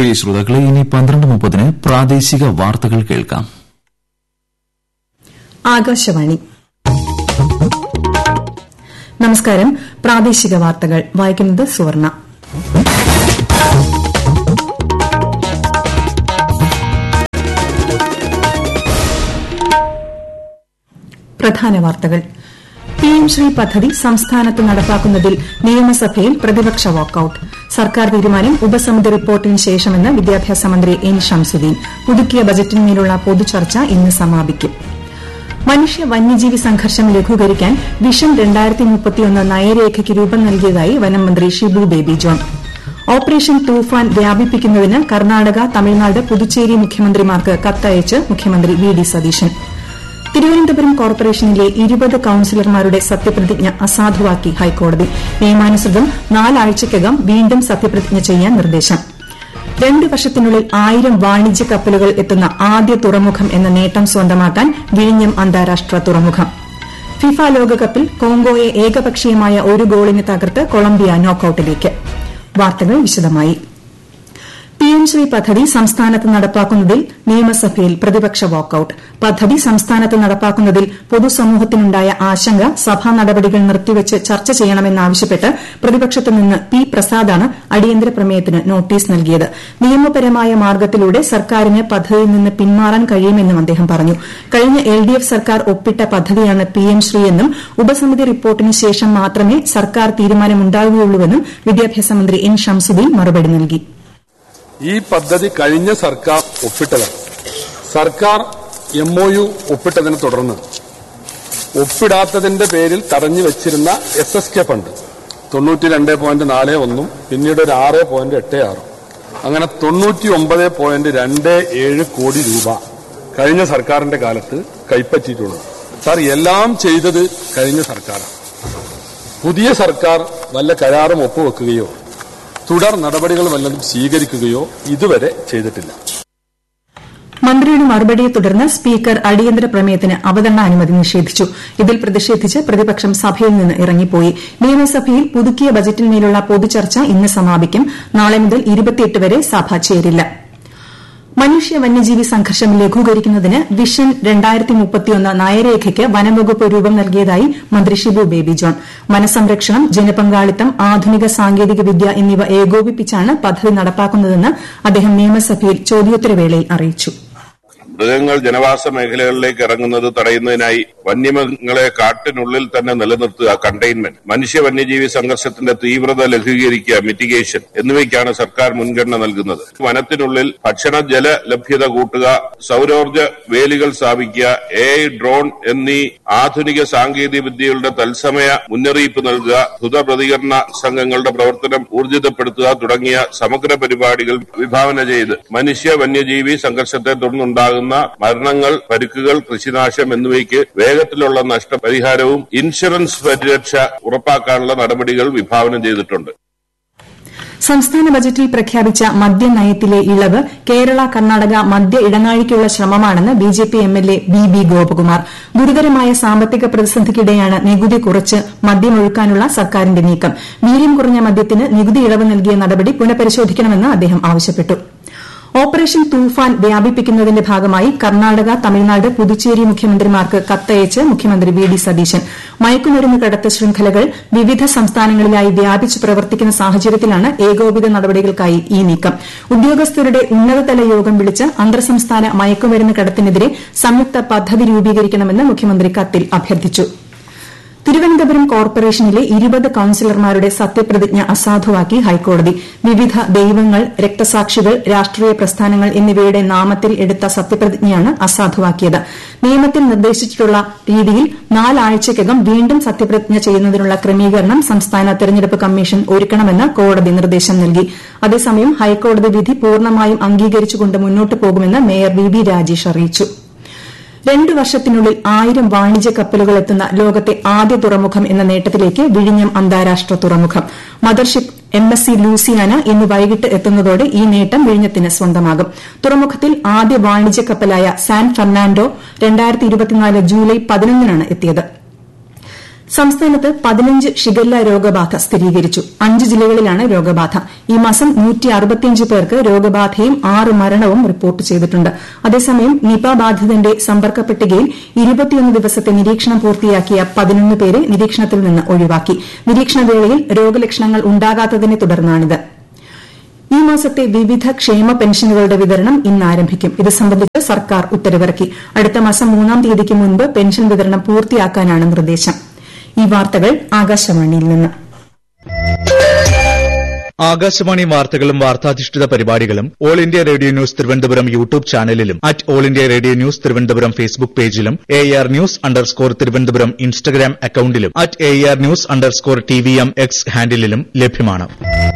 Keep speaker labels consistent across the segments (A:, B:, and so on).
A: പ്രിയ ശ്രോതാക്കളെ, ഇനി 12:30 പ്രാദേശിക വാർത്തകൾ കേൾക്കാം.
B: ആകാശവാണി. നമസ്കാരം. പ്രാദേശിക വാർത്തകൾ വായിക്കുന്നത് സുവർണ. പ്രധാന വാർത്തകൾ. പിഎം ശ്രീ പദ്ധതി സംസ്ഥാനത്ത് നടപ്പാക്കുന്നതിൽ നിയമസഭയിൽ പ്രതിപക്ഷ വാക്കൌട്ട്. സർക്കാർ തീരുമാനം ഉപസമിതി റിപ്പോർട്ടിന് ശേഷമെന്ന് വിദ്യാഭ്യാസ മന്ത്രി എൻ ഷംസുദ്ദീൻ. പുതുക്കിയ ബജറ്റിന്മേലുള്ള പൊതുചർച്ച ഇന്ന് സമാപിക്കും. മനുഷ്യ വന്യജീവി സംഘർഷം ലഘൂകരിക്കാൻ വിഷൻ 2031 നയരേഖയ്ക്ക് രൂപം നൽകിയതായി വനംമന്ത്രി ഷിബു ബേബി ജോൺ. ഓപ്പറേഷൻ തൂഫാൻ വ്യാപിപ്പിക്കുന്നതിന് കർണാടക, തമിഴ്നാട്, പുതുച്ചേരി മുഖ്യമന്ത്രിമാർക്ക് കത്തയച്ച് മുഖ്യമന്ത്രി വി ഡി സതീശൻ. തിരുവനന്തപുരം കോർപ്പറേഷനിലെ 20 കൌൺസിലർമാരുടെ സത്യപ്രതിജ്ഞ അസാധുവാക്കി ഹൈക്കോടതി. നിയമാനുസൃതം 4 ആഴ്ചയ്ക്കകം വീണ്ടും സത്യപ്രതിജ്ഞ ചെയ്യാൻ നിർദ്ദേശം. 2 വർഷത്തിനുള്ളിൽ 1000 വാണിജ്യ കപ്പലുകൾ എത്തുന്ന ആദ്യ തുറമുഖം എന്ന നേട്ടം സ്വന്തമാക്കാൻ വിഴിഞ്ഞം അന്താരാഷ്ട്ര തുറമുഖം. ഫിഫ ലോകകപ്പിൽ കോങ്കോയെ ഏകപക്ഷീയമായ 1 ഗോളിന് തകർത്ത് കൊളംബിയ നോക്കൌട്ടിലേക്ക്. വാർത്തകൾ വിശദമായി. പിഎം ശ്രീ പദ്ധതി സംസ്ഥാനത്ത് നടപ്പാക്കുന്നതിൽ നിയമസഭയിൽ പ്രതിപക്ഷ വാക്കൌട്ട്. പദ്ധതി സംസ്ഥാനത്ത് നടപ്പാക്കുന്നതിൽ പൊതുസമൂഹത്തിനുണ്ടായ ആശങ്ക സഭാ നടപടികൾ നിർത്തിവച്ച് ചർച്ച ചെയ്യണമെന്നാവശ്യപ്പെട്ട് പ്രതിപക്ഷത്തു നിന്ന് പി പ്രസാദാണ് അടിയന്തര പ്രമേയത്തിന് നോട്ടീസ് നൽകിയത്. നിയമപരമായ മാർഗ്ഗത്തിലൂടെ സർക്കാരിന് പദ്ധതിയിൽ നിന്ന് പിന്മാറാൻ കഴിയുമെന്നും അദ്ദേഹം പറഞ്ഞു. കഴിഞ്ഞ LDF സർക്കാർ ഒപ്പിട്ട പദ്ധതിയാണ് പിഎം ശ്രീ എന്നും ഉപസമിതി റിപ്പോർട്ടിന് ശേഷം മാത്രമേ സർക്കാർ തീരുമാനമുണ്ടാകുകയുള്ളൂവെന്നും വിദ്യാഭ്യാസ മന്ത്രി എൻ ഷംസുദ്ദീൻ മറുപടി നൽകി.
C: ഈ പദ്ധതി കഴിഞ്ഞ സർക്കാർ ഒപ്പിട്ടതാണ്. സർക്കാർ MOU ഒപ്പിട്ടതിനെ തുടർന്ന് ഒപ്പിടാത്തതിന്റെ പേരിൽ തടഞ്ഞു വെച്ചിരുന്ന SSK ഫണ്ട് 92.41 പിന്നീട് ഒരു 6.86 അങ്ങനെ 99.27 കോടി രൂപ കഴിഞ്ഞ സർക്കാരിന്റെ കാലത്ത് കൈപ്പറ്റിയിട്ടുള്ളത്. സാർ, എല്ലാം ചെയ്തത് കഴിഞ്ഞ സർക്കാരാണ്. പുതിയ സർക്കാർ വല്ല കരാറും ഒപ്പുവെക്കുകയോ തുടർ നടപടികൾ വല്ലതും സ്വീകരിക്കുകയോ ഇതുവരെ ചെയ്തിട്ടില്ല.
B: മന്ത്രിയുടെ മറുപടിയെ തുടർന്ന് സ്പീക്കർ അടിയന്തര പ്രമേയത്തിന് അവതരണാനുമതി നിഷേധിച്ചു. ഇതിൽ പ്രതിഷേധിച്ച് പ്രതിപക്ഷം സഭയിൽ നിന്ന് ഇറങ്ങിപ്പോയി. നിയമസഭയിൽ പുതുക്കിയ ബജറ്റിന്മേലുള്ള പൊതുചർച്ച ഇന്ന് സമാപിക്കും. നാളെ മുതൽ 28 വരെ സഭ ചേരില്ല. മനുഷ്യ വന്യജീവി സംഘർഷം ലഘൂകരിക്കുന്നതിന് വിഷൻ 2031 നയരേഖയ്ക്ക് വനംവകുപ്പ് രൂപം നൽകിയതായി മന്ത്രി ഷിബു ബേബി ജോൺ. വനസംരക്ഷണം, ജനപങ്കാളിത്തം, ആധുനിക സാങ്കേതിക വിദ്യ എന്നിവ ഏകോപിപ്പിച്ചാണ് പദ്ധതി നടപ്പാക്കുന്നതെന്ന് അദ്ദേഹം നിയമസഭയിൽ ചോദ്യോത്തരവേളയിൽ അറിയിച്ചു.
D: മൃഗങ്ങൾ ജനവാസ മേഖലകളിലേക്ക് ഇറങ്ങുന്നത് തടയുന്നതിനായി വന്യമൃഗങ്ങളെ കാട്ടിനുള്ളിൽ തന്നെ നിലനിർത്തുക, കണ്ടെയ്ൻമെന്റ്, മനുഷ്യ വന്യജീവി സംഘർഷത്തിന്റെ തീവ്രത ലഘൂകരിക്കുക, മിറ്റിഗേഷൻ എന്നിവയ്ക്കാണ് സർക്കാർ മുൻഗണന നൽകുന്നത്. വനത്തിനുള്ളിൽ ഭക്ഷണ ജല ലഭ്യത കൂട്ടുക, സൌരോർജ്ജ വേലികൾ സ്ഥാപിക്കുക, AI, ഡ്രോൺ എന്നീ ആധുനിക സാങ്കേതിക വിദ്യകളുടെ തത്സമയ മുന്നറിയിപ്പ് നൽകുക, ദ്രുത പ്രതികരണ സംഘങ്ങളുടെ പ്രവർത്തനം ഊർജിതപ്പെടുത്തുക തുടങ്ങിയ സമഗ്ര പരിപാടികൾ വിഭാവന ചെയ്ത് മനുഷ്യ വന്യജീവി സംഘർഷത്തെ തുടർന്നുണ്ടാകുന്ന മരണങ്ങൾ, പരിക്കുകൾ, കൃഷിനാശം എന്നിവയ്ക്ക് വേഗത്തിലുള്ള നഷ്ടപരിഹാരവും ഇൻഷുറൻസ് പരിരക്ഷ ഉറപ്പാക്കാനുള്ള നടപടികൾ വിഭാവനം ചെയ്തിട്ടുണ്ട്.
B: സംസ്ഥാന ബജറ്റിൽ പ്രഖ്യാപിച്ച മദ്യനയത്തിലെ ഇളവ് കേരള, കർണാടക മദ്യ ഇടനാഴിക്കുള്ള ശ്രമമാണെന്ന് BJP MLA BB ഗോപകുമാർ. ഗുരുതരമായ സാമ്പത്തിക പ്രതിസന്ധിക്കിടെയാണ് നികുതി കുറച്ച് മദ്യമൊഴുക്കാനുള്ള സർക്കാരിന്റെ നീക്കം. വീര്യം കുറഞ്ഞ മദ്യത്തിന് നികുതി ഇളവ് നൽകിയ നടപടി പുനഃപരിശോധിക്കണമെന്ന് അദ്ദേഹം ആവശ്യപ്പെട്ടു. ഓപ്പറേഷൻ തൂഫാൻ വ്യാപിപ്പിക്കുന്നതിന്റെ ഭാഗമായി കർണാടക, തമിഴ്നാട്, പുതുച്ചേരി മുഖ്യമന്ത്രിമാർക്ക് കത്തയച്ച് മുഖ്യമന്ത്രി വി ഡി സതീശൻ. മയക്കുമരുന്ന് കടത്ത് ശൃംഖലകൾ വിവിധ സംസ്ഥാനങ്ങളിലായി വ്യാപിച്ചു പ്രവർത്തിക്കുന്ന സാഹചര്യത്തിലാണ് ഏകോപിത നടപടികൾക്കായി ഈ നീക്കം. ഉദ്യോഗസ്ഥരുടെ ഉന്നതതല യോഗം വിളിച്ച് അന്തർസംസ്ഥാന മയക്കുമരുന്ന് കടത്തിനെതിരെ സംയുക്ത പദ്ധതി രൂപീകരിക്കണമെന്ന് മുഖ്യമന്ത്രി കത്തിൽ അഭ്യർത്ഥിച്ചു. തിരുവനന്തപുരം കോർപ്പറേഷനിലെ 20 കൌൺസിലർമാരുടെ സത്യപ്രതിജ്ഞ അസാധുവാക്കി ഹൈക്കോടതി. വിവിധ ദൈവങ്ങൾ, രക്തസാക്ഷികൾ, രാഷ്ട്രീയ പ്രസ്ഥാനങ്ങൾ എന്നിവയുടെ നാമത്തിൽ എടുത്ത സത്യപ്രതിജ്ഞയാണ് അസാധുവാക്കിയത്. നിയമത്തിൽ നിർദ്ദേശിച്ചിട്ടുള്ള രീതിയിൽ 4 ആഴ്ചയ്ക്കകം വീണ്ടും സത്യപ്രതിജ്ഞ ചെയ്യുന്നതിനുള്ള ക്രമീകരണം സംസ്ഥാന തെരഞ്ഞെടുപ്പ് കമ്മീഷൻ ഒരുക്കണമെന്ന് കോടതി നിർദ്ദേശം നൽകി. അതേസമയം ഹൈക്കോടതി വിധി പൂർണ്ണമായും അംഗീകരിച്ചുകൊണ്ട് മുന്നോട്ടു പോകുമെന്ന് മേയർ VB രാജേഷ് അറിയിച്ചു. 2 വർഷത്തിനുള്ളിൽ 1000 വാണിജ്യ കപ്പലുകൾ എത്തുന്ന ലോകത്തെ ആദ്യ തുറമുഖം എന്ന നേട്ടത്തിലേക്ക് വിഴിഞ്ഞം അന്താരാഷ്ട്ര തുറമുഖം. മദർഷിപ്പ് MSC ലൂസിയാന ഇന്ന് വൈകിട്ട് എത്തുന്നതോടെ ഈ നേട്ടം വിഴിഞ്ഞത്തിന് സ്വന്തമാകും. തുറമുഖത്തിൽ ആദ്യ വാണിജ്യ കപ്പലായ സാൻ ഫെർണാൻഡോ 2024 ജൂലൈ 11 എത്തിയത്. സംസ്ഥാനത്ത് 15 ഷിഗല്ല രോഗബാധ സ്ഥിരീകരിച്ചു. 5 ജില്ലകളിലാണ് രോഗബാധ. ഈ മാസം 165 പേർക്ക് രോഗബാധയും 6 മരണവും റിപ്പോർട്ട് ചെയ്തിട്ടുണ്ട്. അതേസമയം നിപ ബാധിതന്റെ സമ്പർക്ക പട്ടികയിൽ 21 ദിവസത്തെ നിരീക്ഷണം പൂർത്തിയാക്കിയ 11 പേരെ നിരീക്ഷണത്തിൽ നിന്ന് ഒഴിവാക്കി. നിരീക്ഷണവേളയിൽ രോഗലക്ഷണങ്ങൾ ഉണ്ടാകാത്തതിനെ തുടർന്നാണിത്. ഈ മാസത്തെ വിവിധ ക്ഷേമ പെൻഷനുകളുടെ വിതരണം ഇന്ന് ആരംഭിക്കും. ഇത് സംബന്ധിച്ച് സർക്കാർ ഉത്തരവിറക്കി. അടുത്ത മാസം 3-ാം തീയതിക്ക് മുൻപ് പെൻഷൻ വിതരണം പൂർത്തിയാക്കാനാണ് നിർദ്ദേശം. ഈ വാർത്തകൾ ആകാശവാണിയിൽ നിന്ന്.
E: ആകാശവാണി വാർത്തകളും വാർത്താധിഷ്ഠിത പരിപാടികളും all India radio news Thiruvananthapuram YouTube ചാനലിലും all India radio news Thiruvananthapuram Facebook പേജിലും AR News_ തിരുവനന്തപുരം ഇൻസ്റ്റഗ്രാം അക്കൌണ്ടിലും AR News_TVM X ഹാൻഡിലും ലഭ്യമാണ്.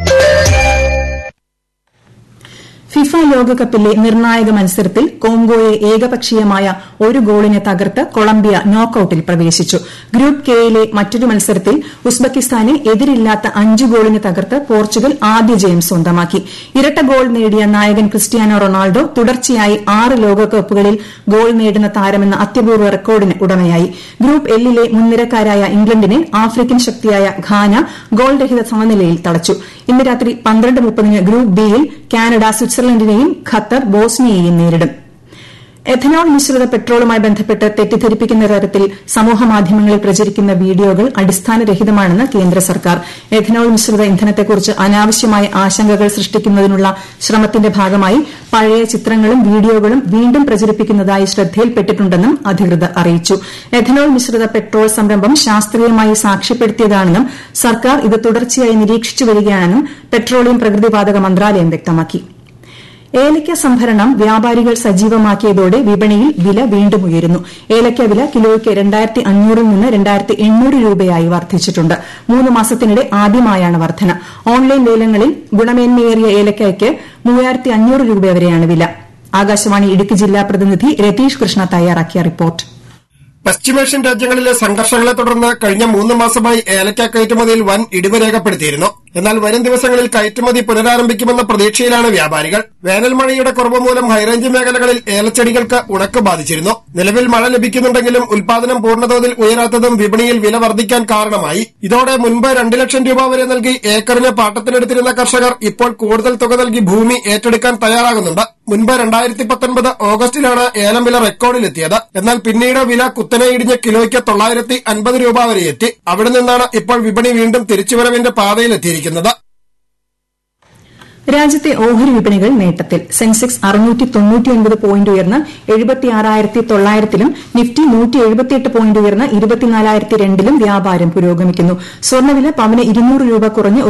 B: ഫിഫ ലോകകപ്പിലെ നിർണായക മത്സരത്തിൽ കോങ്കോയെ ഏകപക്ഷീയമായ 1 ഗോളിന് തകർത്ത് കൊളംബിയ നോക്കൌട്ടിൽ പ്രവേശിച്ചു. ഗ്രൂപ്പ് കെയിലെ മറ്റൊരു മത്സരത്തിൽ ഉസ്ബെക്കിസ്ഥാനെ എതിരില്ലാത്ത 5 ഗോളിന് തകർത്ത് പോർച്ചുഗൽ ആദ്യ ജയം സ്വന്തമാക്കി. ഇരട്ട ഗോൾ നേടിയ നായകൻ ക്രിസ്ത്യാനോ റൊണാൾഡോ തുടർച്ചയായി 6 ലോകകപ്പുകളിൽ ഗോൾ നേടുന്ന താരമെന്ന അത്യപൂർവ്വ റെക്കോർഡിന് ഉടമയായി. ഗ്രൂപ്പ് എല്ലിലെ മുൻനിരക്കാരായ ഇംഗ്ലണ്ടിനെ ആഫ്രിക്കൻ ശക്തിയായ ഘാന ഗോൾ രഹിത സമനിലയിൽ തളച്ചു. ഇന്ന് രാത്രി 12:30 ഗ്രൂപ്പ് ബിയിൽ കാനഡ സ്വിറ്റ്സർലൻഡിനെയും ഖത്തർ ബോസ്നിയയെയും നേരിടും. എഥനോൾ മിശ്രിത പെട്രോളുമായി ബന്ധപ്പെട്ട് തെറ്റിദ്ധരിപ്പിക്കുന്ന തരത്തിൽ സമൂഹമാധ്യമങ്ങളിൽ പ്രചരിക്കുന്ന വീഡിയോകൾ അടിസ്ഥാനരഹിതമാണെന്ന് കേന്ദ്ര സർക്കാർ. എഥനോൾ മിശ്രിത ഇന്ധനത്തെക്കുറിച്ച് അനാവശ്യമായ ആശങ്കകൾ സൃഷ്ടിക്കുന്നതിനുള്ള ശ്രമത്തിന്റെ ഭാഗമായി പഴയ ചിത്രങ്ങളും വീഡിയോകളും വീണ്ടും പ്രചരിപ്പിക്കുന്നതായി ശ്രദ്ധയിൽപ്പെട്ടിട്ടുണ്ടെന്നും അധികൃതർ അറിയിച്ചു. എഥനോൾ മിശ്രിത പെട്രോൾ സംരംഭം ശാസ്ത്രീയമായി സാക്ഷ്യപ്പെടുത്തിയതാണെന്നും സർക്കാർ ഇത് തുടർച്ചയായി നിരീക്ഷിച്ചു വരികയാണെന്നും പെട്രോളിയം പ്രകൃതിവാതക മന്ത്രാലയം വ്യക്തമാക്കി. ഏലക്ക സംഭരണം വ്യാപാരികൾ സജീവമാക്കിയതോടെ വിപണിയിൽ വില വീണ്ടും ഉയരുന്നു. ഏലക്ക വില കിലോയ്ക്ക് 2500 നിന്ന് 2800 രൂപയായി വർദ്ധിച്ചിട്ടുണ്ട്. 3 മാസത്തിനിടെ ആദ്യമായാണ് വർധന. ഓൺലൈൻ ലേലങ്ങളിൽ ഗുണമേന്മയേറിയ ഏലക്കയ്ക്ക് 3500 രൂപ വരെയാണ് വില. ആകാശവാണി ഇടുക്കി ജില്ലാ പ്രതിനിധി രതീഷ് കൃഷ്ണ തയ്യാറാക്കിയ റിപ്പോർട്ട്.
F: പശ്ചിമേഷ്യൻ രാജ്യങ്ങളിലെ സംഘർഷങ്ങളെ തുടർന്ന് കഴിഞ്ഞ 3 മാസമായി ഏലക്ക കയറ്റുമതിയിൽ വൻ ഇടിവ് രേഖപ്പെടുത്തിയിരുന്നു. എന്നാൽ വരും ദിവസങ്ങളിൽ കയറ്റുമതി പുനരാരംഭിക്കുമെന്ന പ്രതീക്ഷയിലാണ് വ്യാപാരികൾ. വേനൽ മഴയുടെ കുറവ് മൂലം ഹൈറേഞ്ച് മേഖലകളിൽ ഏലച്ചെടികൾക്ക് ഉണക്ക് ബാധിച്ചിരുന്നു. നിലവിൽ മഴ ലഭിക്കുന്നുണ്ടെങ്കിലും ഉൽപാദനം പൂർണ്ണതോതിൽ ഉയരാത്തതും വിപണിയിൽ വില വർദ്ധിക്കാൻ കാരണമായി. ഇതോടെ മുൻപ് 2 ലക്ഷം രൂപ വരെ നൽകി ഏക്കറിന് പാട്ടത്തിനെടുത്തിരുന്ന കർഷകർ ഇപ്പോൾ കൂടുതൽ തുക നൽകി ഭൂമി ഏറ്റെടുക്കാൻ തയ്യാറാകുന്നുണ്ട്. മുൻപ് 2019 ഓഗസ്റ്റിലാണ് ഏലം വില റെക്കോർഡിലെത്തിയത്. എന്നാൽ പിന്നീട് വില കുത്തനെ ഇടിഞ്ഞ് കിലോയ്ക്ക് 950 രൂപ വരെ എത്തി. അവിടെ നിന്നാണ് ഇപ്പോൾ വിപണി വീണ്ടും തിരിച്ചുവരവിന്റെ പാതയിലെത്തിയിരിക്കുന്നത്.
B: രാജ്യത്തെ ഓഹരി വിപണികൾ നേട്ടത്തിൽ. സെൻസെക്സ് 699 പോയിന്റ് ഉയർന്ന് 76,900-ലും നിഫ്റ്റി 178 പോയിന്റ് ഉയർന്ന് 24,002-ലും വ്യാപാരം പുരോഗമിക്കുന്നു. സ്വർണ്ണവില പവന് 200 രൂപ കുറഞ്ഞ്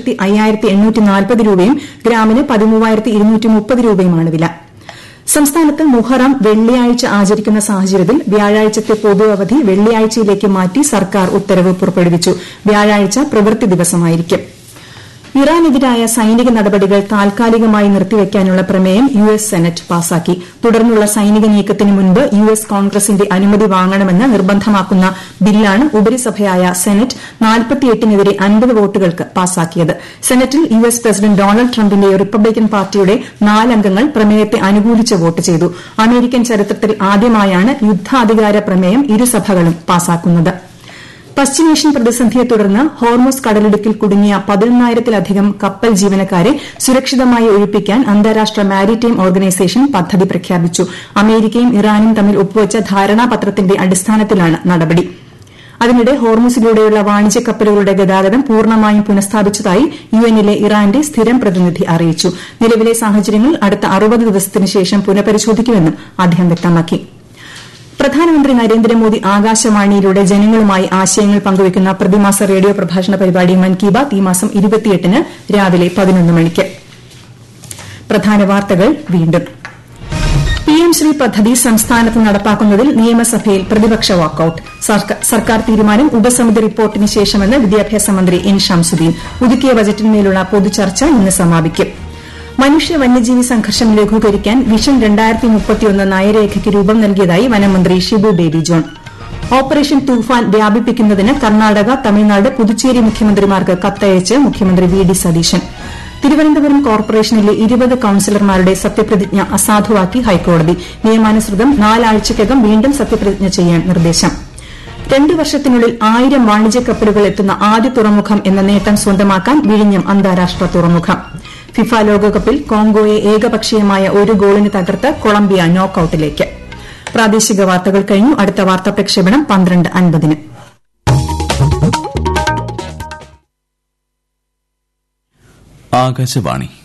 B: 1,05,840 രൂപയും ഗ്രാമിന് 13,230 രൂപയുമാണ് വില. സംസ്ഥാനത്ത് മുഹറം വെള്ളിയാഴ്ച ആചരിക്കുന്ന സാഹചര്യത്തിൽ വ്യാഴാഴ്ചത്തെ പൊതു അവധി വെള്ളിയാഴ്ചയിലേക്ക് മാറ്റി സർക്കാർ ഉത്തരവ് പുറപ്പെടുവിച്ചു. വ്യാഴാഴ്ച പ്രവൃത്തി ദിവസമായിരിക്കും. ഇറാനെതിരായ സൈനിക നടപടികൾ താൽക്കാലികമായി നിർത്തിവെക്കാനുള്ള പ്രമേയം US സെനറ്റ് പാസാക്കി. തുടർന്നുള്ള സൈനിക നീക്കത്തിന് മുൻപ് US കോൺഗ്രസിന്റെ അനുമതി വാങ്ങണമെന്ന് നിർബന്ധമാക്കുന്ന ബില്ലാണ് ഉപരിസഭയായ സെനറ്റ് 48-നെതിരെ 50 വോട്ടുകൾക്ക് പാസാക്കിയത്. സെനറ്റിൽ US പ്രസിഡന്റ് ഡൊണാൾഡ് ട്രംപിന്റെ റിപ്പബ്ലിക്കൻ പാർട്ടിയുടെ 4 അംഗങ്ങൾ പ്രമേയത്തെ അനുകൂലിച്ച് വോട്ട് ചെയ്തു. അമേരിക്കൻ ചരിത്രത്തിൽ ആദ്യമായാണ് യുദ്ധാധികാര പ്രമേയം ഇരുസഭകളും പാസാക്കുന്നത്. പശ്ചിമേഷ്യൻ പ്രതിസന്ധിയെ തുടർന്ന് ഹോർമുസ് കടലിടുക്കിൽ കുടുങ്ങിയ 11,000-ത്തിലധികം കപ്പൽ ജീവനക്കാരെ സുരക്ഷിതമായി ഒഴിപ്പിക്കാൻ അന്താരാഷ്ട്ര മാരിടൈം ഓർഗനൈസേഷൻ പദ്ധതി പ്രഖ്യാപിച്ചു. അമേരിക്കയും ഇറാനും തമ്മിൽ ഒപ്പുവച്ച ധാരണാപത്രത്തിന്റെ അടിസ്ഥാനത്തിലാണ് നടപടി. അതിനിടെ ഹോർമുസിലൂടെയുള്ള വാണിജ്യ കപ്പലുകളുടെ ഗതാഗതം പൂർണ്ണമായും പുനഃസ്ഥാപിച്ചതായി UNലെ ഇറാന്റെ സ്ഥിരം പ്രതിനിധി അറിയിച്ചു. നിലവിലെ സാഹചര്യങ്ങൾ അടുത്ത 60 ദിവസത്തിനു ശേഷം പുനഃപരിശോധിക്കുമെന്നും അദ്ദേഹം വ്യക്തമാക്കി. പ്രധാനമന്ത്രി നരേന്ദ്രമോദി ആകാശവാണിയിലൂടെ ജനങ്ങളുമായി ആശയങ്ങൾ പങ്കുവയ്ക്കുന്ന പ്രതിമാസ റേഡിയോ പ്രഭാഷണ പരിപാടി മൻ കി ബാത് ഈ മാസം 28-ന് രാവിലെ 11 മണിക്ക്. പ്രധാന വാർത്തകൾ വീണ്ടും. PM ശ്രീ പദ്ധതി സംസ്ഥാനത്ത് നടപ്പാക്കുന്നതിൽ നിയമസഭയിൽ പ്രതിപക്ഷ വാക്കൌട്ട്. സർക്കാർ തീരുമാനം ഉപസമിതി റിപ്പോർട്ടിന് ശേഷമെന്ന് വിദ്യാഭ്യാസ മന്ത്രി N ഷംസുദ്ദീൻ. പുതുക്കിയ ബജറ്റിന്മേലുള്ള പൊതുചർച്ച ഇന്ന് സമാപിക്കും. മനുഷ്യ വന്യജീവി സംഘർഷം ലഘൂകരിക്കാൻ വിഷൻ 2031 നയരേഖയ്ക്ക് രൂപം നൽകിയതായി വനമന്ത്രി ഷിബു ബേബി ജോൺ. ഓപ്പറേഷൻ തൂഫാൻ വ്യാപിപ്പിക്കുന്നതിന് കർണാടക, തമിഴ്നാട്, പുതുച്ചേരി മുഖ്യമന്ത്രിമാർക്ക് കത്തയച്ച് മുഖ്യമന്ത്രി VD സതീശൻ. തിരുവനന്തപുരം കോർപ്പറേഷനിലെ 20 കൌൺസിലർമാരുടെ സത്യപ്രതിജ്ഞ അസാധുവാക്കി ഹൈക്കോടതി. നിയമാനുസൃതം 4 ആഴ്ചയ്ക്കകം വീണ്ടും സത്യപ്രതിജ്ഞ ചെയ്യാൻ നിർദ്ദേശം. 2 വർഷത്തിനുള്ളിൽ 1000 വാണിജ്യ കപ്പലുകൾ എത്തുന്ന ആദ്യ തുറമുഖം എന്ന നേട്ടം സ്വന്തമാക്കാൻ വിഴിഞ്ഞം അന്താരാഷ്ട്ര തുറമുഖം. ഫിഫ ലോകകപ്പിൽ കോങ്കോയെ ഏകപക്ഷീയമായ 1 ഗോളിന് തകർത്ത് കൊളംബിയ നോക്കൌട്ടിലേക്ക്. പ്രാദേശിക വാർത്തകൾ കഴിഞ്ഞു. അടുത്ത വാർത്താ പ്രക്ഷേപണം 12:50.
A: ആകാശവാണി